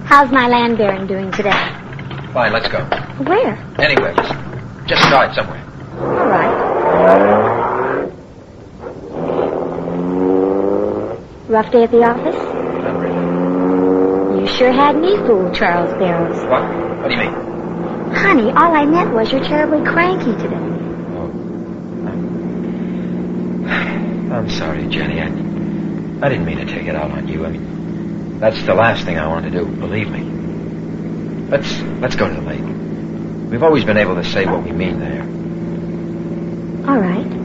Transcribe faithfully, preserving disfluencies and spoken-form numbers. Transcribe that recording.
How's my land baron doing today? Fine, let's go. Where? Anywhere, just, just start somewhere. All right. Rough day at the office? Not really. You sure had me fooled, Charles Barrows. What? What do you mean? Honey, all I meant was you're terribly cranky today. Oh. I'm, I'm sorry, Jenny. I, I didn't mean to take it out on you. I mean, that's the last thing I wanted to do, believe me. Let's, let's go to the lake. We've always been able to say what we mean there. All right.